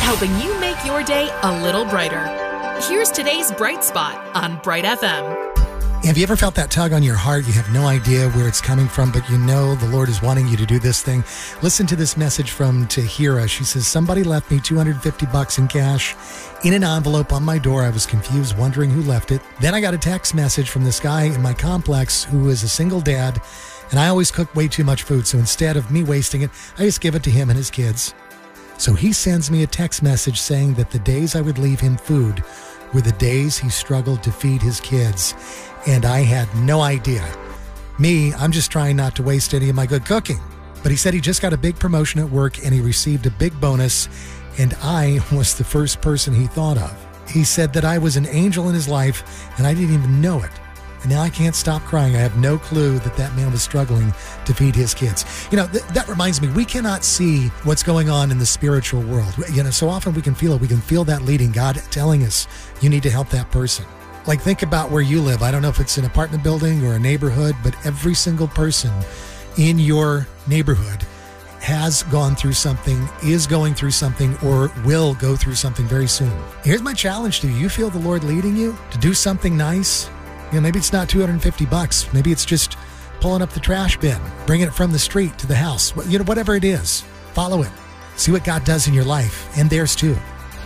helping you make your day a little brighter. Here's today's Bright Spot on Bright FM. Have you ever felt that tug on your heart? You have no idea where it's coming from, but you know the Lord is wanting you to do this thing. Listen to this message from Tahira. She says, somebody left me $250 in cash in an envelope on my door. I was confused, wondering who left it. Then I got a text message from this guy in my complex who is a single dad, and I always cook way too much food. So instead of me wasting it, I just give it to him and his kids. So he sends me a text message saying that the days I would leave him food were the days he struggled to feed his kids. And I had no idea. Me, I'm just trying not to waste any of my good cooking. But he said he just got a big promotion at work and he received a big bonus, and I was the first person he thought of. He said that I was an angel in his life and I didn't even know it. And now I can't stop crying. I have no clue that that man was struggling to feed his kids. You know, that reminds me, we cannot see what's going on in the spiritual world. You know, so often we can feel it. We can feel that leading, God telling us, you need to help that person. Like, think about where you live. I don't know if it's an apartment building or a neighborhood, but every single person in your neighborhood has gone through something, is going through something, or will go through something very soon. Here's my challenge to you. You feel the Lord leading you to do something nice? You know, maybe it's not $250. Maybe it's just pulling up the trash bin, bringing it from the street to the house. You know, whatever it is, follow it. See what God does in your life, and theirs too.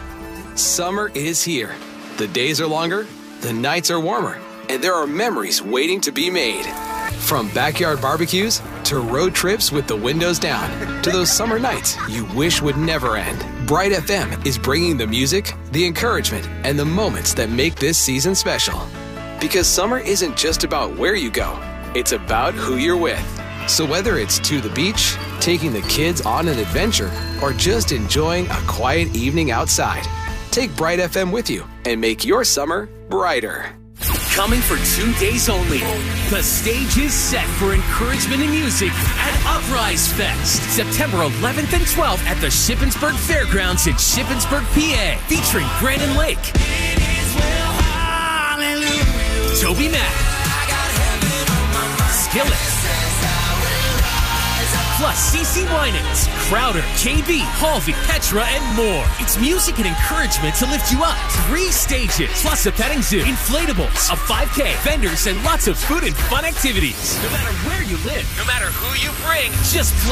Summer is here. The days are longer, the nights are warmer, and there are memories waiting to be made. From backyard barbecues to road trips with the windows down to those summer nights you wish would never end. Bright FM is bringing the music, the encouragement, and the moments that make this season special. Because summer isn't just about where you go, it's about who you're with. So whether it's to the beach, taking the kids on an adventure, or just enjoying a quiet evening outside, take Bright FM with you and make your summer brighter. Coming for 2 days only. The stage is set for encouragement and music at Uprise Fest, September 11th and 12th at the Shippensburg Fairgrounds in Shippensburg, PA, featuring Brandon Lake, Toby Mac, Skillet, plus CeCe Winans, Crowder, KB, Halvey, Petra, and more. It's music and encouragement to lift you up. 3 stages, plus a petting zoo, inflatables, a 5K, vendors, and lots of food and fun activities. No matter where you live, no matter who you bring, just play